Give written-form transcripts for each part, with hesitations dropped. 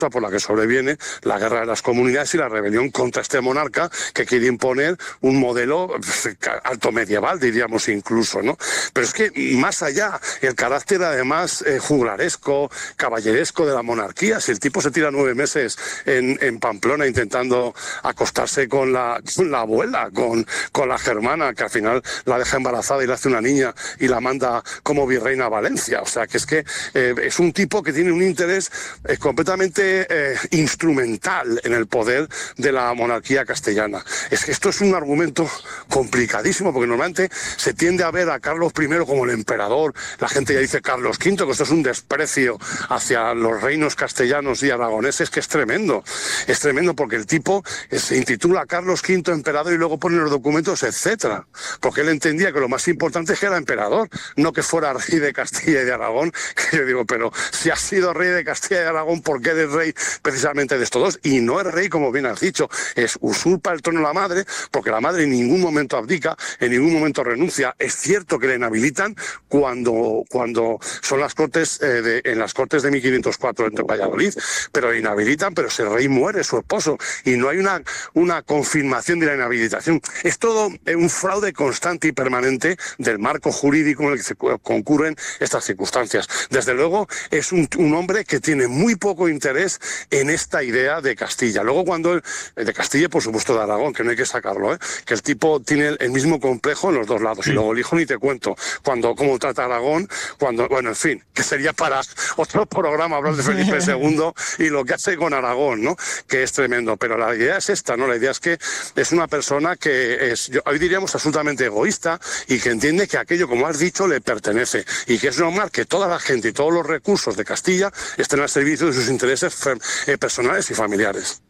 por la que sobreviene la guerra de las comunidades y la rebelión contra este monarca que quiere imponer un modelo alto medieval, diríamos incluso, ¿no? Pero es que más allá, el carácter además juglaresco, caballeresco de la monarquía, si el tipo se tira 9 meses en Pamplona intentando acostarse con la abuela, con la germana, que al final la deja embarazada y le hace una niña y la manda como virreina a Valencia, o sea que es un tipo que tiene un interés completamente instrumental en el poder de la monarquía castellana. Es que esto es un argumento complicadísimo, porque normalmente se tiende a ver a Carlos I como el emperador, la gente ya dice Carlos V, que esto es un desprecio hacia los reinos castellanos y aragoneses que es tremendo porque el tipo se intitula Carlos V emperador y luego pone los documentos, etcétera, porque él entendía que lo más importante es que era emperador, no que fuera rey de Castilla y de Aragón, que yo digo, pero si has sido rey de Castilla y de Aragón, ¿por qué eres rey precisamente de estos dos? Y no es rey, como bien has dicho, usurpa el trono la madre, porque la madre en ningún momento abdica, en ningún momento renuncia. Es cierto que le inhabilitan cuando son las cortes, en las cortes de 1504 en Valladolid, pero le inhabilitan, pero ese rey muere, su esposo, y no hay una confirmación de la inhabilitación. Es todo un fraude constante y permanente del marco jurídico en el que se concurren estas circunstancias. Desde luego es un hombre que tiene muy poco interés en esta idea de Castilla. Luego de Castilla, por supuesto de Aragón, que no hay que sacarlo, que el tipo tiene el mismo complejo en los dos lados. Y luego el hijo ni te cuento, cómo trata Aragón, bueno, en fin, que sería para otro programa hablar de Felipe II y lo que hace con Aragón, ¿no? Que es tremendo. Pero la idea es esta, ¿no? La idea es que es una persona que hoy diríamos absolutamente egoísta y que entiende que aquello, como has dicho, le pertenece y que es normal que toda la gente y todos los recursos de Castilla estén al servicio de sus intereses personales y familiares.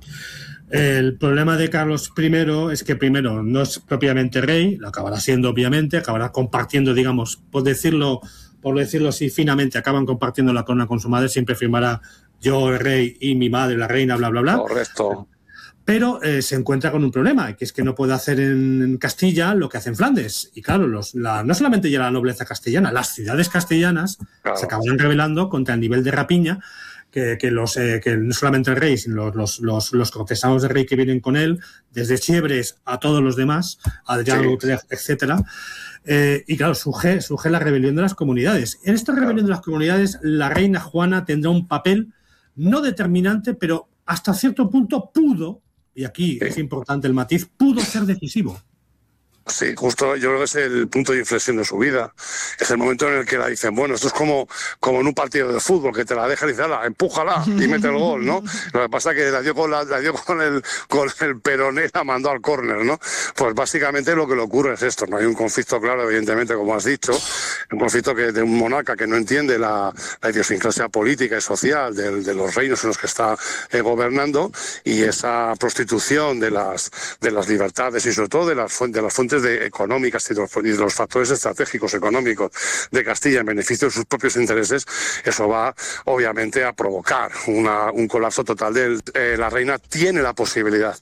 El problema de Carlos I es que primero no es propiamente rey, lo acabará siendo obviamente, acabará compartiendo, digamos, por decirlo así finamente, acaban compartiendo la corona con su madre, siempre firmará yo el rey y mi madre la reina, bla, bla, bla. Correcto. Pero se encuentra con un problema, que es que no puede hacer en Castilla lo que hace en Flandes. Y claro, no solamente ya la nobleza castellana, las ciudades castellanas se acabarán rebelando contra el nivel de rapiña que no solamente el rey, sino los cortesanos del rey que vienen con él, desde Chiebres a todos los demás, Adrián Utrecht, etcétera. Y claro, surge la rebelión de las comunidades. En esta rebelión de las comunidades, la reina Juana tendrá un papel no determinante, pero hasta cierto punto pudo, y aquí es importante el matiz, pudo ser decisivo. Sí, justo yo creo que es el punto de inflexión de su vida. Es el momento en el que la dicen, bueno, esto es como en un partido de fútbol, que te la dejan y dices, empújala y mete el gol, ¿no? Lo que pasa es que la dio con el peroné, la mandó al córner, ¿no? Pues básicamente lo que le ocurre es esto, no hay un conflicto claro, evidentemente, como has dicho, un conflicto de un monarca que no entiende la idiosincrasia política y social de los reinos en los que está gobernando, y esa prostitución de las libertades y sobre todo de las fuentes económicas y de los factores estratégicos económicos de Castilla en beneficio de sus propios intereses. Eso va obviamente a provocar un colapso total la reina tiene la posibilidad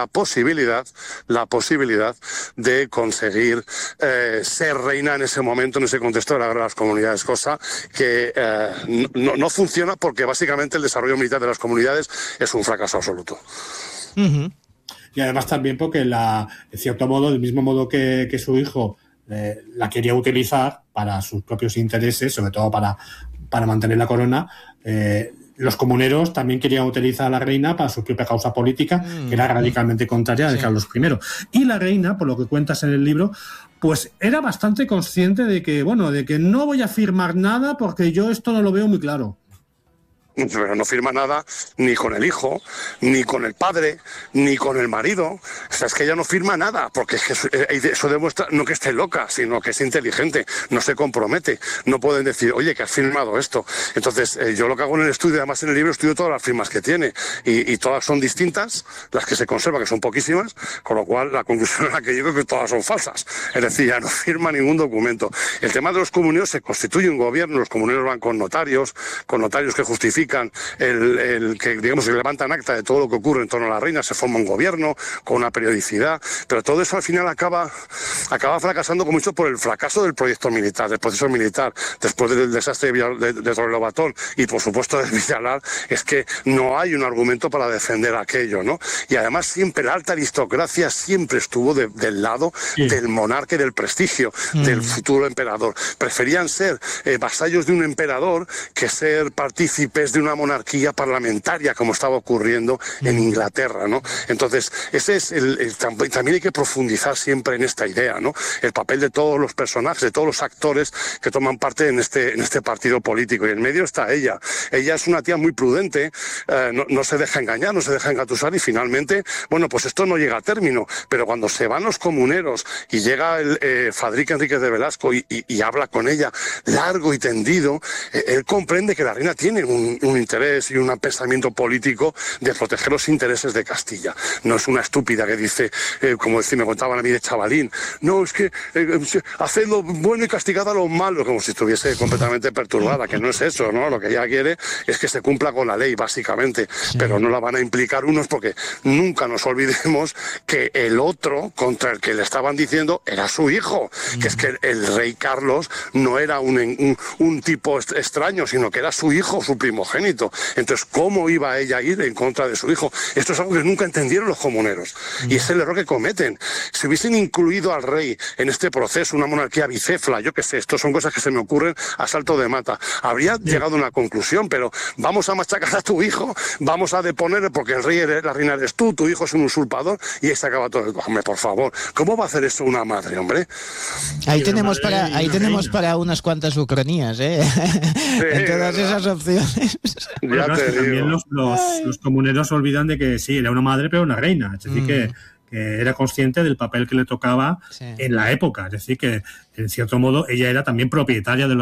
de conseguir ser reina en ese momento, en ese contexto de la guerra de las comunidades, cosa que no funciona porque básicamente el desarrollo militar de las comunidades es un fracaso absoluto. Uh-huh. Y además también porque en cierto modo, del mismo modo que su hijo la quería utilizar para sus propios intereses, sobre todo para mantener la corona, los comuneros también querían utilizar a la reina para su propia causa política, que era radicalmente contraria a Carlos I. Y la reina, por lo que cuentas en el libro, pues era bastante consciente de que no voy a firmar nada porque yo esto no lo veo muy claro. Pero no firma nada ni con el hijo, ni con el padre, ni con el marido. O sea, es que ella no firma nada, porque es que eso demuestra no que esté loca, sino que es inteligente, no se compromete. No pueden decir, oye, que has firmado esto. Entonces, yo lo que hago en el estudio, además en el libro, estudio todas las firmas que tiene, y todas son distintas, las que se conservan, que son poquísimas, con lo cual la conclusión a la que llego es que todas son falsas. Es decir, ya no firma ningún documento. El tema de los comuneros, se constituye un gobierno, los comuneros van con notarios que justifican publican digamos, que levantan acta de todo lo que ocurre en torno a la reina, se forma un gobierno con una periodicidad, pero todo eso al final acaba fracasando como mucho por el fracaso del proyecto militar, del proceso militar, después del desastre de Torrelobatón y por supuesto de Villalar, es que no hay un argumento para defender aquello, ¿no? Y además siempre la alta aristocracia siempre estuvo del lado del monarca y del prestigio, del futuro emperador. Preferían ser vasallos de un emperador que ser partícipes de una monarquía parlamentaria, como estaba ocurriendo en Inglaterra, ¿no? Entonces, ese es también hay que profundizar siempre en esta idea, ¿no? El papel de todos los personajes, de todos los actores que toman parte en este partido político. Y en medio está ella. Ella es una tía muy prudente, no se deja engañar, no se deja engatusar y finalmente, bueno, pues esto no llega a término. Pero cuando se van los comuneros y llega el Fadrique Enríquez de Velasco y habla con ella largo y tendido, él comprende que la reina tiene un interés y un pensamiento político de proteger los intereses de Castilla. No es una estúpida que dice, como me contaban a mí de chavalín, no, es que haced lo bueno y castigad a lo malo, como si estuviese completamente perturbada, que no es eso, ¿no? Lo que ella quiere es que se cumpla con la ley, básicamente, pero no la van a implicar unos porque nunca nos olvidemos que el otro contra el que le estaban diciendo era su hijo, que es que el rey Carlos no era un tipo extraño, sino que era su hijo, su primogénito. Entonces, ¿cómo iba ella a ir en contra de su hijo? Esto es algo que nunca entendieron los comuneros y es el error que cometen. Si hubiesen incluido al rey en este proceso, una monarquía bicéfala, yo qué sé, esto son cosas que se me ocurren a salto de mata, habría llegado a una conclusión, pero vamos a machacar a tu hijo, vamos a deponer porque el rey, la reina eres tú, tu hijo es un usurpador y ahí se acaba todo. Hombre, por favor, ¿cómo va a hacer eso una madre, hombre? Ahí tenemos para unas cuantas ucronías, ¿eh? Sí, en todas esas opciones. Bueno, claro, es que también los comuneros olvidan de que sí, era una madre pero una reina, es decir que era consciente del papel que le tocaba en la época, es decir que en cierto modo ella era también propietaria de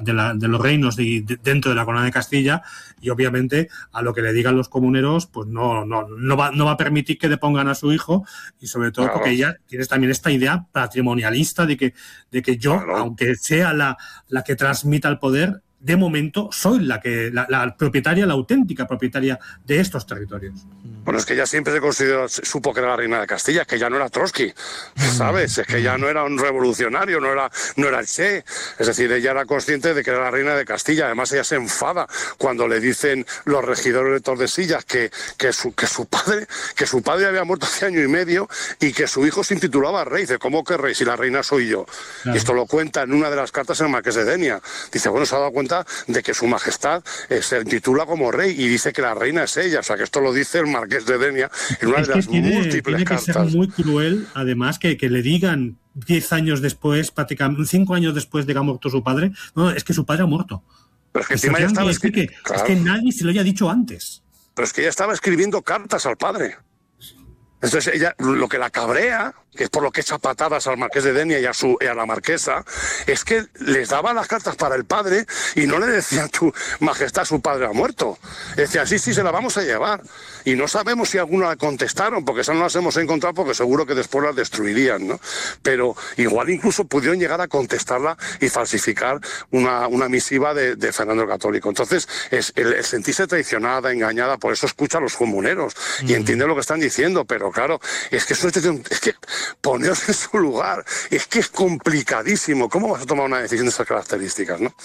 los reinos dentro de la corona de Castilla y obviamente a lo que le digan los comuneros pues no va a permitir que depongan a su hijo y sobre todo porque ella tiene también esta idea patrimonialista de que yo, aunque sea la que transmita el poder, de momento soy la propietaria, la auténtica propietaria de estos territorios. Bueno, es que ella siempre supo que era la reina de Castilla, que ya no era Trotsky, ¿sabes? Es que ya no era un revolucionario, no era el Che. Es decir, ella era consciente de que era la reina de Castilla. Además, ella se enfada cuando le dicen los regidores de Tordesillas que su padre había muerto hace año y medio y que su hijo se intitulaba rey. Dice, ¿cómo que rey? Si la reina soy yo. Claro. Y esto lo cuenta en una de las cartas el marqués de Denia. Dice, bueno, se ha dado cuenta de que su majestad se titula como rey y dice que la reina es ella. O sea, que esto lo dice el marqués de Denia en una de las múltiples cartas. Tiene que ser muy cruel, además, que le digan 10 años después, prácticamente 5 años después de que ha muerto su padre, no, es que su padre ha muerto. Pero es que encima ya estaba es que nadie se lo haya dicho antes. Pero es que ella estaba escribiendo cartas al padre. Entonces ella, lo que la cabrea, que es por lo que echa patadas al marqués de Denia y a la marquesa, es que les daban las cartas para el padre y no le decían, tu majestad, su padre ha muerto. Decían, sí, se la vamos a llevar. Y no sabemos si alguna la contestaron, porque esas no las hemos encontrado, porque seguro que después las destruirían, ¿no? Pero igual incluso pudieron llegar a contestarla y falsificar una misiva de Fernando el Católico. Entonces, es el sentirse traicionada, engañada, por eso escucha a los comuneros y entiende lo que están diciendo, pero claro, es que poneos en su lugar, es que es complicadísimo. ¿Cómo vas a tomar una decisión de esas características, no?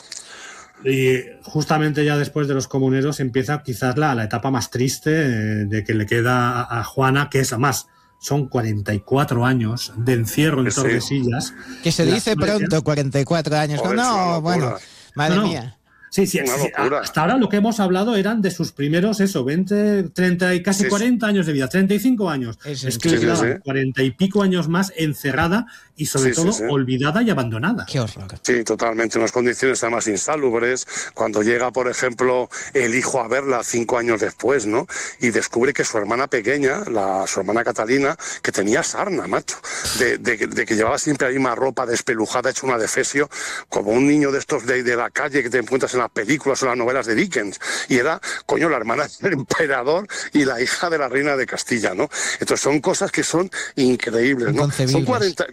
Y justamente ya después de los comuneros empieza quizás la etapa más triste de que le queda a Juana, que es además son 44 años de encierro en Tordesillas. Que se dice pronto, 44 años. Joder, no, bueno, madre mía. Sí, hasta ahora lo que hemos hablado eran de sus primeros, 20, 30 y casi 40 años de vida, 35 años. Es que le quedaban 40 y pico años más encerrada y sobre todo olvidada y abandonada. Qué horror. Sí, totalmente, unas condiciones además insalubres. Cuando llega, por ejemplo, el hijo a verla 5 años después, ¿no? Y descubre que su hermana pequeña, su hermana Catalina, que tenía sarna, macho, de que llevaba siempre la misma ropa despelujada, hecha una defesio, como un niño de estos de la calle que te encuentras en la las películas o las novelas de Dickens, y era, coño, la hermana del emperador y la hija de la reina de Castilla, ¿no? Entonces son cosas que son increíbles, ¿no? Son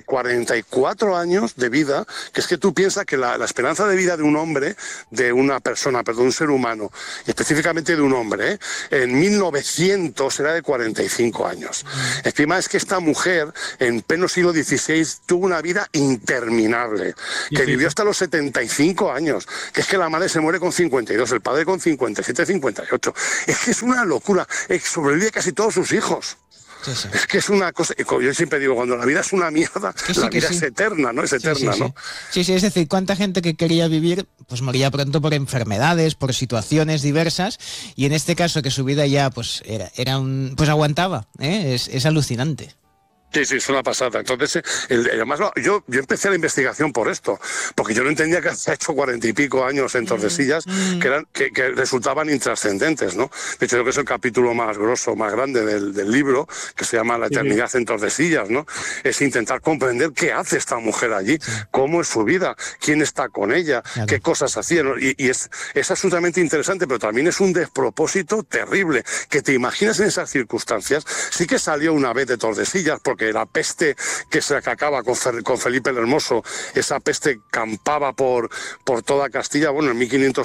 44 años de vida, que es que tú piensas que la esperanza de vida de un hombre, de una persona, perdón, un ser humano, específicamente de un hombre, en 1900 era de 45 años. Encima es que esta mujer, en pleno siglo XVI, tuvo una vida interminable, que vivió hasta los 75 años, que es que la madre se muere con 52, el padre con 57, 58. Es que es una locura, sobrevive casi todos sus hijos. Sí, sí. Es que es una cosa, yo siempre digo, cuando la vida es una mierda, la vida es eterna, ¿no? Es eterna, ¿no? Sí, es decir, cuánta gente que quería vivir, pues moría pronto por enfermedades, por situaciones diversas, y en este caso que su vida ya, pues pues aguantaba, ¿eh? Es alucinante. Sí, es una pasada. Entonces, además, yo empecé la investigación por esto, porque yo no entendía que había hecho 40 y pico años en Tordesillas que resultaban intrascendentes, ¿no? De hecho, creo que es el capítulo más grosso, más grande del libro, que se llama La eternidad en Tordesillas, ¿no? Es intentar comprender qué hace esta mujer allí, cómo es su vida, quién está con ella, qué cosas hacía, ¿no? Y es absolutamente interesante, pero también es un despropósito terrible, que te imaginas en esas circunstancias. Sí que salió una vez de Tordesillas, porque la peste que acaba con Felipe el Hermoso, esa peste campaba por toda Castilla. Bueno, en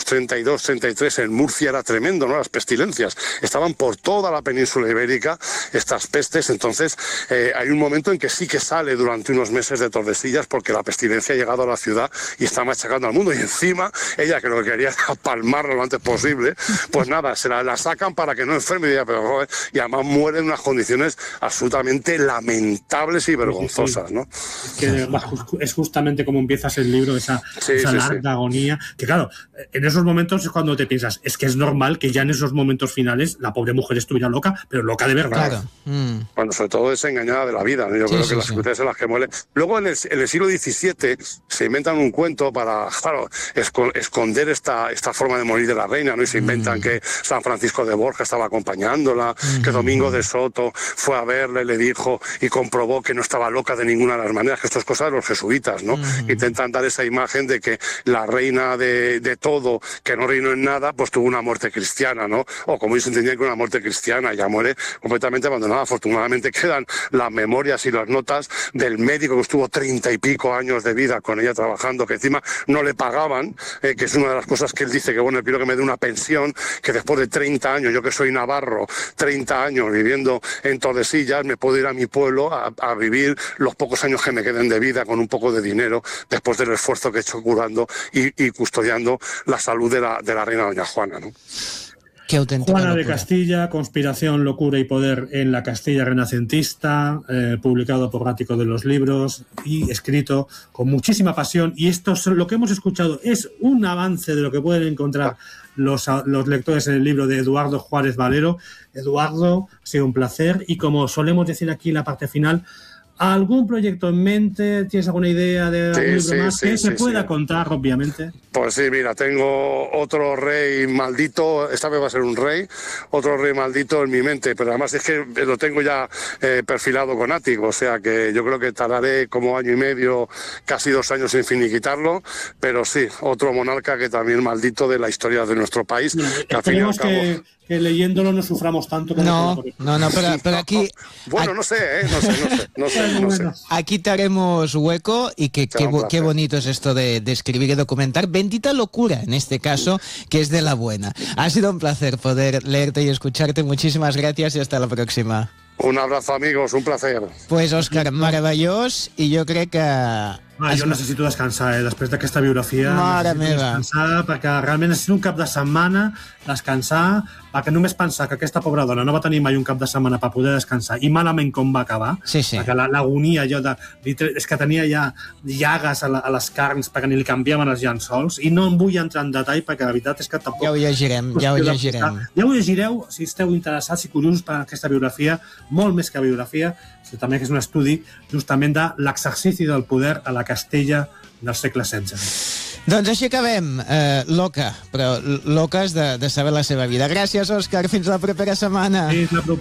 1532-33 en Murcia era tremendo, ¿no? Las pestilencias estaban por toda la península ibérica, estas pestes. Entonces hay un momento en que sí que sale durante unos meses de Tordesillas, porque la pestilencia ha llegado a la ciudad y está machacando al mundo, y encima ella, que lo que quería era palmarla lo antes posible, pues nada, se la sacan para que no enferme, y además muere en unas condiciones absolutamente lamentables y vergonzosas, ¿no? Es justamente como empiezas el libro, esa larga agonía, que claro, en esos momentos es cuando te piensas, es que es normal que ya en esos momentos finales la pobre mujer estuviera loca, pero loca de verdad. Claro. Bueno, sobre todo desengañada de la vida, ¿no? Yo creo que las circunstancias en las que muere. Luego en el siglo XVII se inventan un cuento para, claro, esconder esta forma de morir de la reina, ¿no? Y se inventan que San Francisco de Borja estaba acompañándola, que Domingo de Soto fue a verle, le dijo y comprobó que no estaba loca de ninguna de las maneras, que esto es cosa de los jesuitas, ¿no? Intentan dar esa imagen de que la reina de todo, que no reinó en nada, pues tuvo una muerte cristiana, ¿no? O como ellos entendían que una muerte cristiana, ya muere completamente abandonada. Afortunadamente quedan las memorias y las notas del médico que estuvo 30 y pico años de vida con ella trabajando, que encima no le pagaban, que es una de las cosas que él dice, que bueno, quiero que me dé una pensión, que después de 30 años, yo que soy navarro, 30 años viviendo en Tordesillas, me puedo ir a mi pueblo a vivir los pocos años que me queden de vida con un poco de dinero, después del esfuerzo que he hecho curando y custodiando la salud de la reina doña Juana, ¿no? Qué auténtica Juana locura. de Castilla, Conspiración, locura y poder en la Castilla renacentista, publicado por Ático de los Libros y escrito con muchísima pasión. Y esto, lo que hemos escuchado, es un avance de lo que pueden encontrar los lectores en el libro de Eduardo Juárez Valero. Eduardo, ha sido un placer, y como solemos decir aquí en la parte final, ¿algún proyecto en mente? ¿Tienes alguna idea de algún libro más que se pueda contar, obviamente? Pues sí, mira, tengo otro rey maldito, esta vez va a ser un rey, otro rey maldito en mi mente, pero además es que lo tengo ya perfilado con Ático, o sea que yo creo que tardaré como año y medio, casi 2 años en finiquitarlo, pero sí, otro monarca que también maldito de la historia de nuestro país. Esperemos que leyéndolo no suframos tanto como pero aquí... Bueno, no sé. Aquí te haremos hueco, y qué bonito es esto de escribir y documentar. Bendita locura, en este caso, que es de la buena. Ha sido un placer poder leerte y escucharte. Muchísimas gracias y hasta la próxima. Un abrazo, amigos, un placer. Pues, Òscar, meravellós, i jo crec que... jo necessito descansar, després d'aquesta biografia. Mare meva. Descansar, perquè realment necessito un cap de setmana, descansar, perquè només pensar que aquesta pobra dona no va tenir mai un cap de setmana per poder descansar, i malament com va acabar, perquè l'agonia allò és que tenia ja llagues a les carns perquè ni li canviaven els llençols, i no em vull entrar en detall perquè la veritat és que tampoc... Ja ho llegirem. Ja ho llegireu, si esteu interessats i curiosos per aquesta biografia, molt més que biografia, sinó també que és un estudi justament de l'exercici del poder a la Castella del segle XVI. Doncs així acabem. Loca, però loques de saber la seva vida. Gràcies, Òscar. Fins la propera setmana. Fins la propera.